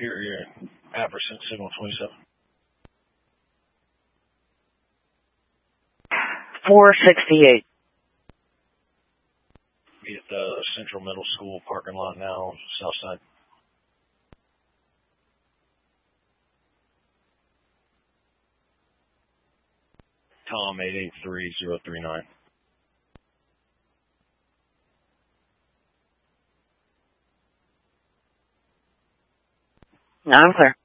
Superior, Apperson, signal 27. 468. Be at the Central Middle School parking lot now, south side. Tom, 883039. I'm clear.